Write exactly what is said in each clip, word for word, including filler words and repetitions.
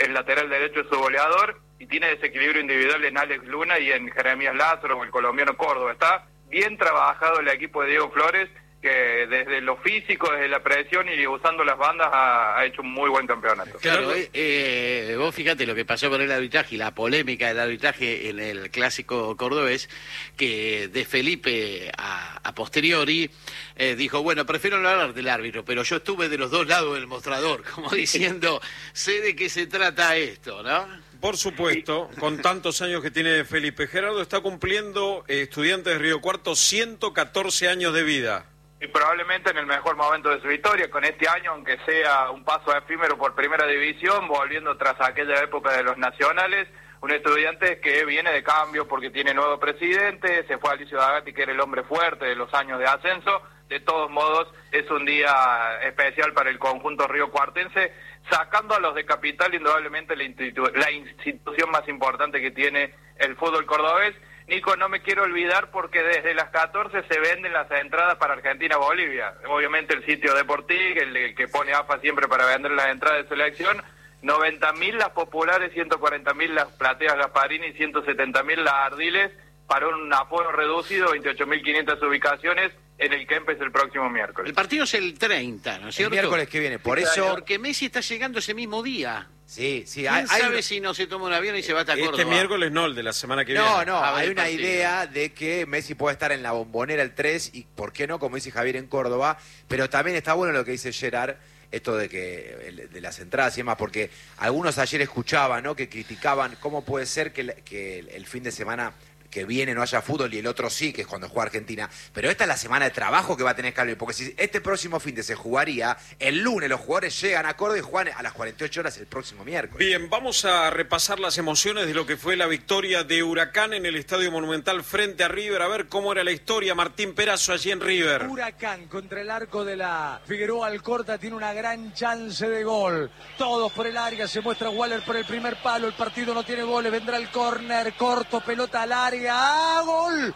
el lateral derecho es su goleador, y tiene desequilibrio individual en Alex Luna y en Jeremías Lázaro o el colombiano Córdoba. Está bien trabajado el equipo de Diego Flores, que desde lo físico, desde la presión y usando las bandas ha, ha hecho un muy buen campeonato. Claro, eh, eh, vos fíjate lo que pasó con el arbitraje y la polémica del arbitraje en el clásico cordobés, que de Felipe a, a posteriori eh, dijo, bueno, prefiero no hablar del árbitro, pero yo estuve de los dos lados del mostrador, como diciendo, sé de qué se trata esto, ¿no? Por supuesto, con tantos años que tiene Felipe. Gerardo está cumpliendo, eh, estudiante de Río Cuarto, ciento catorce años de vida. Y probablemente en el mejor momento de su historia, con este año, aunque sea un paso efímero por primera división, volviendo tras aquella época de los nacionales, un estudiante que viene de cambio porque tiene nuevo presidente, se fue Alicio D'Agati, que era el hombre fuerte de los años de ascenso. De todos modos, es un día especial para el conjunto riocuartense, sacando a los de Capital, indudablemente la, institu la institución más importante que tiene el fútbol cordobés. Nico, no me quiero olvidar porque desde las catorce se venden las entradas para Argentina-Bolivia. Obviamente el sitio Deportivo, el, el que pone A F A siempre para vender las entradas de selección, noventa mil las populares, ciento cuarenta mil las plateas Gasparini y ciento setenta mil las Ardiles, para un aforo reducido, veintiocho mil quinientas ubicaciones, en el Kempes el próximo miércoles. El partido es el treinta, ¿no es cierto? El miércoles que viene, por sí, eso... Porque Messi está llegando ese mismo día. Sí, sí. ¿Quién hay, sabe hay... si no se toma un avión y se va hasta Córdoba? Este miércoles no, el de la semana que no, viene. No, no, hay una partido. idea de que Messi puede estar en la Bombonera el tres y, ¿por qué no? Como dice Javier, en Córdoba. Pero también está bueno lo que dice Gerard, esto de que de las entradas y demás, porque algunos ayer escuchaban, ¿no?, que criticaban cómo puede ser que, que el fin de semana que viene no haya fútbol y el otro sí, que es cuando juega Argentina. Pero esta es la semana de trabajo que va a tener Scaloni, porque si este próximo fin de se jugaría, el lunes los jugadores llegan a Córdoba y juegan a las cuarenta y ocho horas el próximo miércoles. Bien, vamos a repasar las emociones de lo que fue la victoria de Huracán en el Estadio Monumental frente a River. A ver cómo era la historia. Martín Perazo allí en River. Huracán contra el arco de la Figueroa Alcorta tiene una gran chance de gol. Todos por el área, se muestra Waller por el primer palo. El partido no tiene goles, vendrá el córner corto, pelota al área. ¡Ah, gol!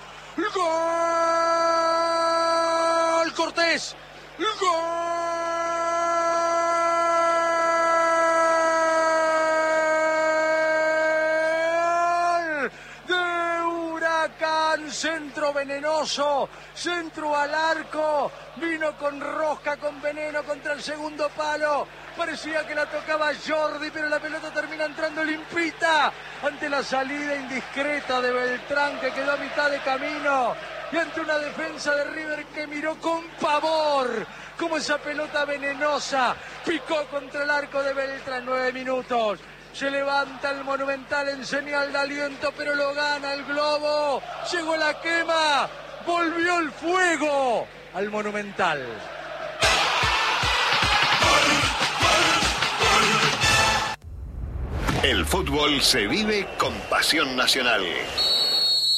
¡Gol! Cortés. ¡Gol! De Huracán, centro venenoso, centro al arco, vino con rosca, con veneno contra el segundo palo. Parecía que la tocaba Jordi, pero la pelota termina entrando limpita ante la salida indiscreta de Beltrán, que quedó a mitad de camino, y ante una defensa de River que miró con pavor como esa pelota venenosa picó contra el arco de Beltrán. Nueve minutos. Se levanta el Monumental en señal de aliento, pero lo gana el Globo. Llegó la quema, volvió el fuego al Monumental. El fútbol se vive con pasión nacional.